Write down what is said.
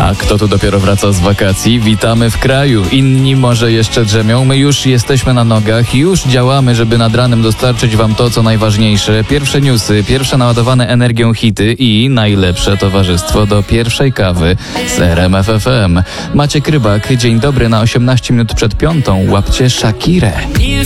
A kto tu dopiero wraca z wakacji? Witamy w kraju. Inni może jeszcze drzemią. My już jesteśmy na nogach. Już działamy, żeby nad ranem dostarczyć wam to, co najważniejsze. Pierwsze newsy, pierwsze naładowane energią hity i najlepsze towarzystwo do pierwszej kawy z RMF FM. Maciek Rybak, dzień dobry na 18 minut przed 5. Łapcie Shakirę.